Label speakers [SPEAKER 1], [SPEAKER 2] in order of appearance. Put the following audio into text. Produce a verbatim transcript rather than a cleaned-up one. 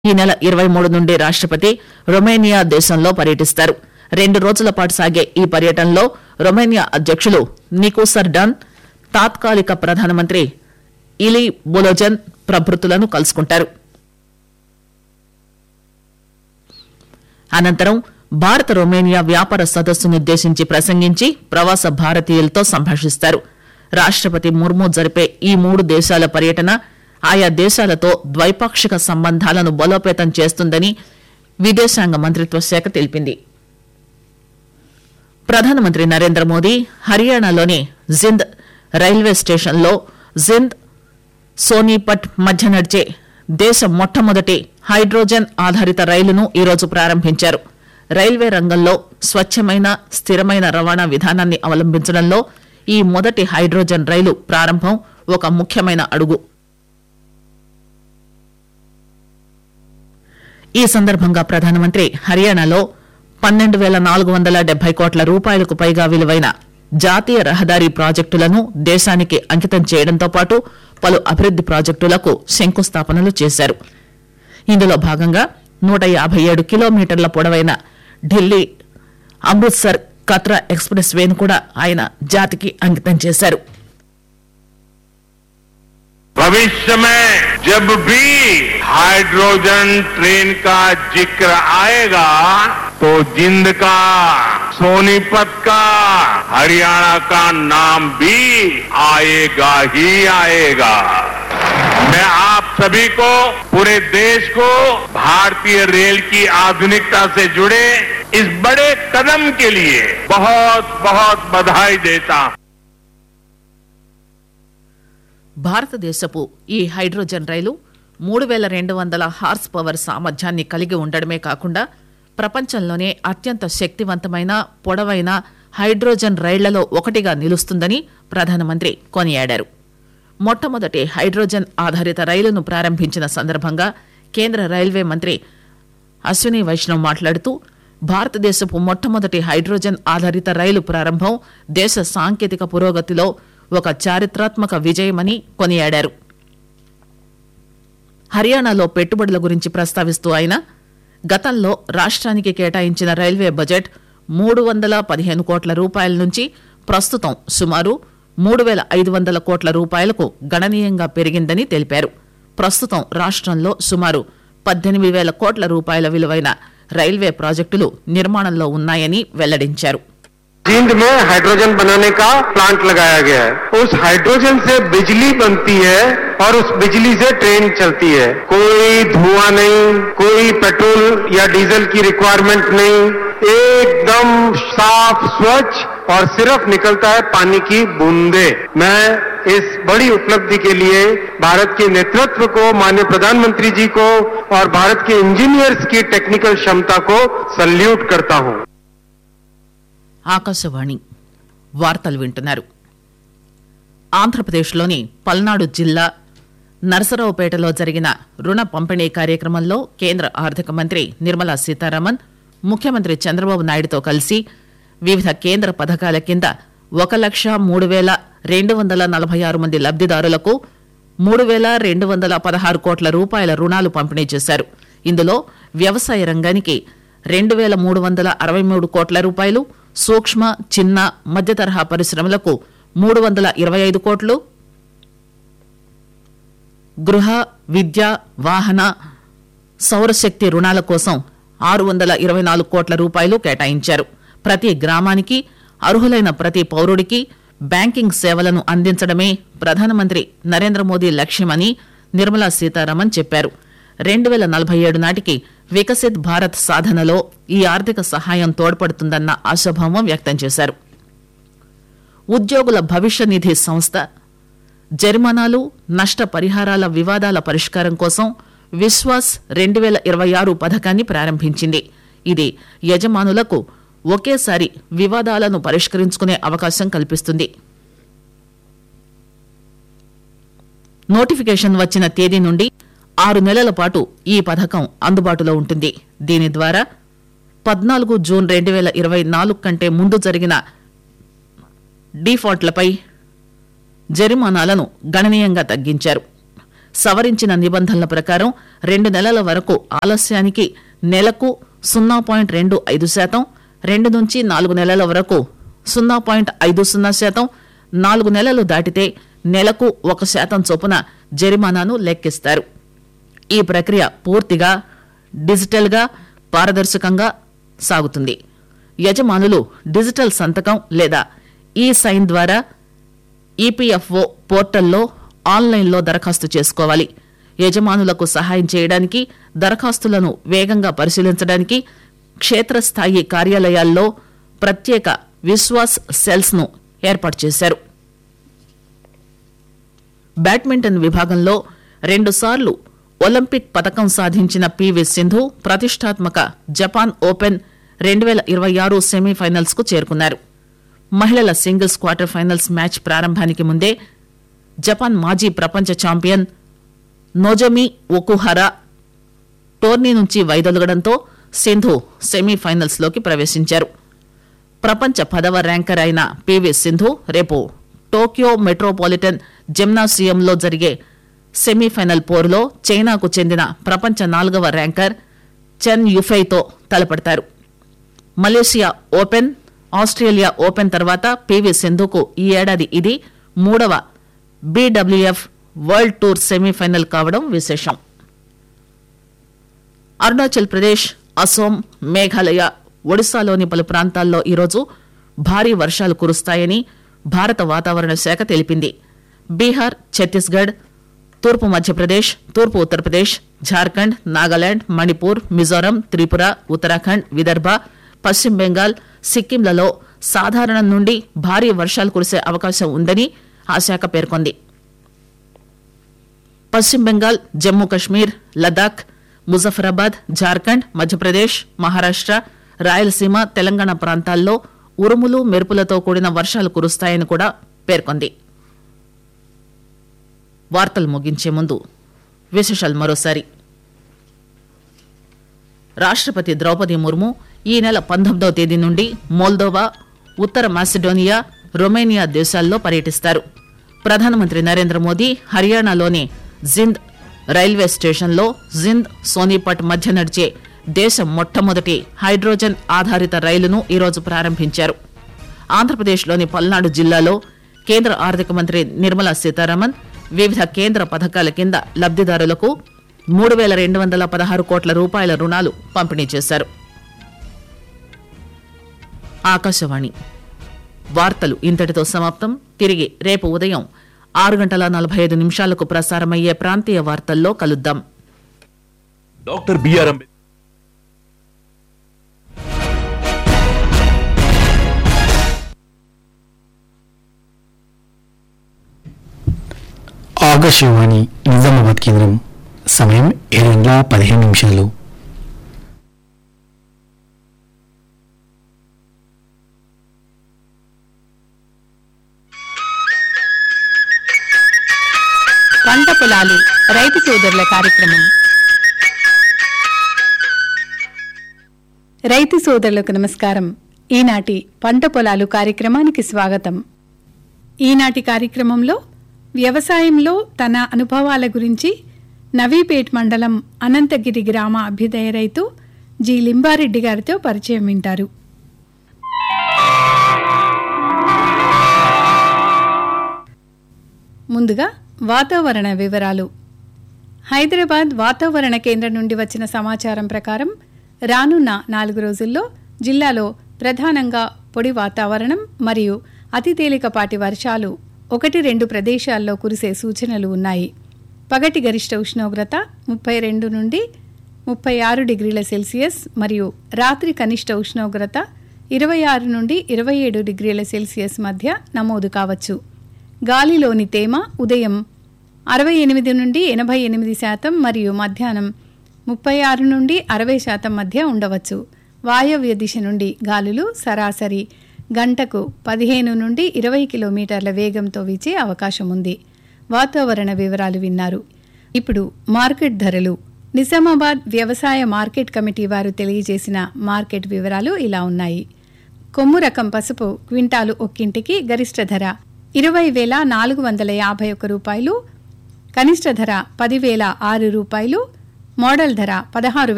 [SPEAKER 1] ఈ నెల ఇరవై మూడు నుండి రాష్టపతి రొమేనియా దేశంలో పర్యటిస్తారు. రెండు రోజుల పాటు సాగే ఈ పర్యటనలో రొమేనియా అధ్యకులు నికోసర్ డాన్, తాత్కాలిక ప్రధానమంత్రి ఇలీ బొలోజన్ ప్రభృతులను కలుసుకుంటారు. అనంతరం భారత రొమేనియా వ్యాపార సదస్సునుద్దేశించి ప్రసంగించి ప్రవాస భారతీయులతో సంభాషిస్తారు. రాష్టపతి ముర్ము జరిపే ఈ మూడు దేశాల పర్యటన ఆయా దేశాలతో ద్వైపాక్షిక సంబంధాలను బలోపేతం చేస్తుందని విదేశాంగ మంత్రిత్వ శాఖ తెలిపింది. ప్రధానమంత్రి నరేంద్ర మోదీ హర్యానాలోని జింద్ రైల్వే స్టేషన్లో జింద్ సోనీపట్ మధ్య నడిచే దేశ మొట్టమొదటి హైడ్రోజన్ ఆధారిత రైలును ఈరోజు ప్రారంభించారు. రైల్వే రంగంలో స్వచ్ఛమైన స్థిరమైన రవాణా విధానాన్ని అవలంబించడంలో ఈ మొదటి హైడ్రోజన్ రైలు ప్రారంభం ఒక ముఖ్యమైన అడుగు. ఈ సందర్భంగా ప్రధానమంత్రి హర్యానాలో పన్నెండు పేల నాలుగు వందల డెబ్బై కోట్ల రూపాయలకు పైగా విలువైన జాతీయ రహదారి ప్రాజెక్టులను దేశానికి అంకితం చేయడంతో పాటు పలు అభివృద్ది ప్రాజెక్టులకు శంకుస్థాపనలు చేశారు. ఇందులో భాగంగా నూట యాభై ఏడు కిలోమీటర్ల పొడవైన ఢిల్లీ అమృత్సర్ కత్రా ఎక్స్ప్రెస్ వేను కూడా ఆయన జాతికి అంకితం చేశారు.
[SPEAKER 2] भविष्य में जब भी हाइड्रोजन ट्रेन का जिक्र आएगा तो जिंद का, सोनीपत का, हरियाणा का नाम भी आएगा ही आएगा. मैं आप सभी को, पूरे देश को भारतीय रेल की आधुनिकता से जुड़े इस बड़े कदम के लिए बहुत बहुत बधाई देता हूं.
[SPEAKER 1] భారతదేశపు ఈ హైడ్రోజన్ రైలు మూడు పేల రెండు వందల హార్స్ పవర్ సామర్థ్యాన్ని కలిగి ఉండడమే కాకుండా ప్రపంచంలోనే అత్యంత శక్తివంతమైన పొడవైన హైడ్రోజన్ రైళ్లలో ఒకటిగా నిలుస్తుందని ప్రధానమంత్రి కొనియాడారు. మొట్టమొదటి హైడ్రోజన్ ఆధారిత రైలును ప్రారంభించిన సందర్భంగా కేంద్ర రైల్వే మంత్రి అశ్విని వైష్ణవ్ మాట్లాడుతూ భారతదేశపు మొట్టమొదటి హైడ్రోజన్ ఆధారిత రైలు ప్రారంభం దేశ సాంకేతిక పురోగతిలో ఒక చారిత్రాత్మక విజయమని కొనియాడారు. హర్యానాలో పెట్టుబడుల గురించి ప్రస్తావిస్తూ ఆయన గతంలో రాష్ట్రానికి కేటాయించిన రైల్వే బడ్జెట్ మూడు వందల పదిహేను కోట్ల రూపాయల నుంచి ప్రస్తుతం సుమారు మూడు పేల ఐదు వందల కోట్ల రూపాయలకు గణనీయంగా పెరిగిందని తెలిపారు. ప్రస్తుతం రాష్ట్రంలో సుమారు పద్దెనిమిది వేల కోట్ల రూపాయల విలువైన రైల్వే ప్రాజెక్టులు నిర్మాణంలో ఉన్నాయని వెల్లడించారు.
[SPEAKER 3] जिंद में हाइड्रोजन बनाने का प्लांट लगाया गया है. उस हाइड्रोजन से बिजली बनती है और उस बिजली से ट्रेन चलती है. कोई धुआं नहीं, कोई पेट्रोल या डीजल की रिक्वायरमेंट नहीं, एकदम साफ स्वच्छ और सिर्फ निकलता है पानी की बूंदे. मैं इस बड़ी उपलब्धि के लिए भारत के नेतृत्व को, माननीय प्रधानमंत्री जी को और भारत के इंजीनियर्स की टेक्निकल क्षमता को सल्यूट करता हूं.
[SPEAKER 1] ఆకాశవాణి వార్తలు వింటున్నారు. ఆంధ్రప్రదేశ్లోని పల్నాడు జిల్లా నరసరావుపేటలో జరిగిన రుణ పంపిణీ కార్యక్రమంలో కేంద్ర ఆర్థిక మంత్రి నిర్మలా సీతారామన్ ముఖ్యమంత్రి చంద్రబాబు నాయుడుతో కలిసి వివిధ కేంద్ర పథకాల కింద ఒక లక్ష మూడు పేల రెండు వందల నలభై ఆరు మంది లబ్దిదారులకు మూడు పేల రెండు వందల పదహారు కోట్ల రూపాయల రుణాలు పంపిణీ చేశారు. ఇందులో వ్యవసాయ రంగానికి రెండు పేల మూడు వందల అరవై మూడు కోట్ల రూపాయలు, సూక్ష్మ చిన్న మధ్య తరహా పరిశ్రమలకు మూడు వందల ఇరవై ఐదు కోట్లు, గృహ, విద్య, వాహన, సౌరశక్తి రుణాల కోసం ఆరు వందల ఇరవై నాలుగు కోట్ల రూపాయలు కేటాయించారు. ప్రతి గ్రామానికి అర్హులైన ప్రతి పౌరుడికి బ్యాంకింగ్ సేవలను అందించడమే ప్రధానమంత్రి నరేంద్ర మోదీ లక్ష్యమని నిర్మలా సీతారామన్ చెప్పారు. రెండు పేల నలభై ఏడు నాటికి వికసిత్ భారత్ సాధనలో ఈ ఆర్థిక సహాయం తోడ్పడుతుందన్న ఆశాభావం వ్యక్తం చేశారు. ఉద్యోగుల భవిష్య నిధి సంస్థ జరిమానాలు, నష్ట పరిహారాల వివాదాల పరిష్కారం కోసం విశ్వాస్ రెండు పేల ఇరవై ఆరు పథకాన్ని ప్రారంభించింది. ఇది యజమానులకు ఒకేసారి వివాదాలను పరిష్కరించుకునే అవకాశం కల్పిస్తుంది. నోటిఫికేషన్ వచ్చిన తేదీ నుండి ఆరు నెలల పాటు ఈ పథకం అందుబాటులో ఉంటుంది. దీని ద్వారా పద్నాలుగు జూన్ రెండు పేల ఇరవై నాలుగు కంటే ముందు జరిగిన డిఫాల్ట్లపై జరిమానాలను గణనీయంగా తగ్గించారు. సవరించిన నిబంధనల ప్రకారం రెండు నెలల వరకు ఆలస్యానికి నెలకు సున్నా పాయింట్ రెండు ఐదు శాతం రెండు నుంచి నాలుగు నెలల వరకు సున్నా పాయింట్ ఐదు సున్నా శాతం నాలుగు నెలలు దాటితే నెలకు ఒక శాతం చొప్పున జరిమానాను లెక్కిస్తారు. ఈ ప్రక్రియ పూర్తిగా డిజిటల్గా పారదర్శకంగా సాగుతుంది. యజమానులు డిజిటల్ సంతకం లేదా ఈ సైన్ ద్వారా ఈపీఎఫ్ఓ పోర్టల్లో ఆన్లైన్లో దరఖాస్తు చేసుకోవాలి. యజమానులకు సహాయం చేయడానికి, దరఖాస్తులను వేగంగా పరిశీలించడానికి క్షేత్రస్థాయి కార్యాలయాల్లో ప్రత్యేక విశ్వాస్ సెల్స్ ను ఏర్పాటు చేశారు. బ్యాడ్మింటన్ విభాగంలో రెండుసార్లు ఒలింపిక్ పతకం సాధించిన పీవీ సింధు ప్రతిష్టాత్మక జపాన్ ఓపెన్ రెండు వేల ఇరవై ఆరు సెమీఫైనల్స్ కు చేరుకున్నారు. మహిళల సింగిల్స్ క్వార్టర్ ఫైనల్స్ మ్యాచ్ ప్రారంభానికి ముందే జపాన్ మాజీ ప్రపంచ ఛాంపియన్ నోజోమి ఒకుహరా టోర్నీ నుంచి వైదొలగడంతో సింధు సెమీఫైనల్స్ లోకి ప్రవేశించారు. ప్రపంచ పదవ ర్యాంకర్ అయిన పీవీ సింధు రేపు టోక్యో మెట్రోపాలిటన్ జిమ్నాసియంలో జరిగే సెమీఫైనల్ పోరులో చైనాకు చెందిన ప్రపంచ నాలుగవ ర్యాంకర్ చెన్ యుఫైతో తలపడతారు. మలేషియా ఓపెన్, ఆస్ట్రేలియా ఓపెన్ తర్వాత పీవీ సింధుకు ఈ ఏడాది ఇది మూడవ బీడబ్ల్యూఎఫ్ వరల్డ్ టూర్ సెమీఫైనల్ కావడం విశేషం. అరుణాచల్ ప్రదేశ్, అసోం, మేఘాలయ, ఒడిశాలోని పలు ప్రాంతాల్లో ఈరోజు భారీ వర్షాలు కురుస్తాయని భారత వాతావరణ శాఖ తెలిపింది. బీహార్, ఛత్తీస్గఢ్, తూర్పు మధ్యప్రదేశ్, తూర్పు ఉత్తరప్రదేశ్, ఝార్ఖండ్, నాగాలాండ్, మణిపూర్, మిజోరం, త్రిపుర, ఉత్తరాఖండ్, విదర్భ, పశ్చిమ బెంగాల్, సిక్కింలలో సాధారణం నుండి భారీ వర్షాలు కురిసే అవకాశం ఉందని ఆ శాఖ పేర్కొంది. పశ్చిమ బెంగాల్, జమ్మూ కశ్మీర్, లదాఖ్, ముజఫరాబాద్, ఝార్ఖండ్, మధ్యప్రదేశ్, మహారాష్ట్ర, రాయలసీమ, తెలంగాణ ప్రాంతాల్లో ఉరుములు మెరుపులతో కూడిన వర్షాలు కురుస్తాయని కూడా పేర్కొంది. వార్తలు ముగించే ముందు విశేషాలు మరోసారి. రాష్ట్రపతి ద్రౌపది ముర్ము ఈ నెల పంతొమ్మిదవ తేదీ నుండి మోల్దోవా, ఉత్తర మాసిడోనియా, రొమేనియా దేశాల్లో పర్యటిస్తారు. ప్రధానమంత్రి నరేంద్ర మోదీ హర్యానాలోని జింద్ రైల్వే స్టేషన్లో జింద్ సోనీపట్ మధ్య నడిచే దేశ మొట్టమొదటి హైడ్రోజన్ ఆధారిత రైలును ఈరోజు ప్రారంభించారు. ఆంధ్రప్రదేశ్లోని పల్నాడు జిల్లాలో కేంద్ర ఆర్థిక మంత్రి నిర్మలా సీతారామన్ వివిధ కేంద్ర పథకాల కింద లబ్దిదారులకు మూడు వేల రెండు వందల పదహారు కోట్ల రూపాయల రుణాలు పంపిణీ చేశారు. ఆకాశవాణి వార్తలు ఇంతటితో సమాప్తం. తిరిగి రేపు ఉదయం ఆరు గంటల నలభై ఐదు నిమిషాలకు ప్రసారమయ్యే ప్రాంతీయ వార్తల్లో కలుద్దాం.
[SPEAKER 4] డాక్టర్ బిఆర్ అంబేద్కర్
[SPEAKER 5] ఆకాశవాణి నిజామాబాద్ కేంద్రం. సమయం ఏడు గంటల పదిహేను నిమిషాలు.
[SPEAKER 6] పంట పొలాలు రైతు సోదరుల కార్యక్రమం. రైతు సోదరులకు నమస్కారం. ఈనాటి పంట పొలాలు కార్యక్రమానికి స్వాగతం. ఈనాటి కార్యక్రమంలో వ్యవసాయంలో తన అనుభవాల గురించి నవీపేట్ మండలం అనంతగిరి గ్రామ అభ్యుదయ రైతు జి లింబారెడ్డి గారితో పరిచయం వింటారు. ముందుగా వాతావరణ వివరాలు. హైదరాబాద్ వాతావరణ కేంద్రం నుండి వచ్చిన సమాచారం ప్రకారం రానున్న నాలుగు రోజుల్లో జిల్లాలో ప్రధానంగా పొడి వాతావరణం మరియు అతి తేలికపాటి వర్షాలు ఒకటి రెండు ప్రదేశాల్లో కురిసే సూచనలు ఉన్నాయి. పగటి గరిష్ట ఉష్ణోగ్రత ముప్పై రెండు నుండి ముప్పై ఆరు డిగ్రీల సెల్సియస్ మరియు రాత్రి కనిష్ట ఉష్ణోగ్రత ఇరవై ఆరు నుండి ఇరవై ఏడు డిగ్రీల సెల్సియస్ మధ్య నమోదు కావచ్చు. గాలిలోని తేమ ఉదయం అరవై ఎనిమిది నుండి ఎనభై ఎనిమిది శాతం మరియు మధ్యాహ్నం ముప్పై ఆరు నుండి అరవై శాతం మధ్య ఉండవచ్చు. వాయవ్య దిశ నుండి గాలులు సరాసరి గంటకు పదిహేను నుండి ఇరవై కిలోమీటర్ల వేగంతో వీచే అవకాశం ఉంది. వాతావరణ వివరాలు విన్నారు. ఇప్పుడు మార్కెట్ ధరలు. నిజామాబాద్ వ్యవసాయ మార్కెట్ కమిటీ వారు తెలియజేసిన మార్కెట్ వివరాలు ఇలా ఉన్నాయి. కొమ్ము రకం పసుపు క్వింటాలు ఒక్కింటికి గరిష్ట ధర ఇరవై వేల నాలుగు వందల యాభై ఒక్క రూపాయలు, కనిష్ట ధర పదివేల ఆరు రూపాయలు, మోడల్ ధర పదహారు